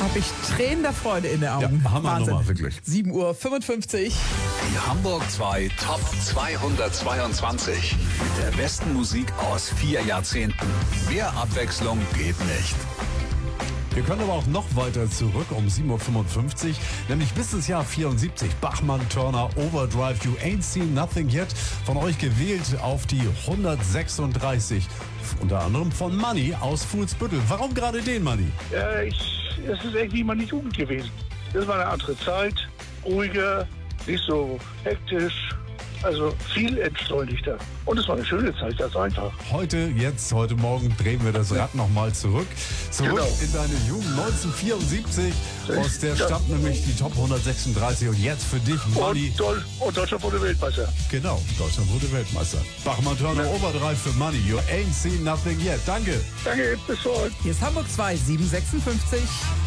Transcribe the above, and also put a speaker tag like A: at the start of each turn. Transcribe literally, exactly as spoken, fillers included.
A: habe ich Tränen der Freude in den Augen.
B: Ja, Hammernummer, wirklich.
A: sieben Uhr fünfundfünfzig.
C: Die Hamburg zwei Top zweihundertzweiundzwanzig. Mit der besten Musik aus vier Jahrzehnten. Mehr Abwechslung geht nicht.
B: Wir können aber auch noch weiter zurück um sieben Uhr fünfundfünfzig, nämlich bis ins Jahr vierundsiebzig. Bachmann, Turner, Overdrive, You Ain't Seen Nothing Yet. Von euch gewählt auf die hundertsechsunddreißig. Unter anderem von Manni aus Fuhlsbüttel. Warum gerade den, Manni?
D: Ja, ich, es ist irgendwie meine Jugend gewesen. Das war eine andere Zeit, ruhiger, nicht so hektisch, also viel entschleunigter. Und es war eine schöne Zeit, ganz einfach.
B: Heute, jetzt, heute Morgen drehen wir das Rad nochmal zurück. Zurück
D: Genau.
B: in deine Jugend neunzehnhundertvierundsiebzig. Aus der
D: Ja.
B: stammt nämlich die Top hundertsechsunddreißig. Und jetzt für dich, Manni.
D: Und, Dol- und Deutschland wurde Weltmeister.
B: Genau, Deutschland wurde Weltmeister. Bachmann, Turner, Overdrive für Manni. You Ain't Seen Nothing Yet. Danke.
D: Danke, bis heute.
A: Hier ist Hamburg zwei, sieben Uhr sechsundfünfzig.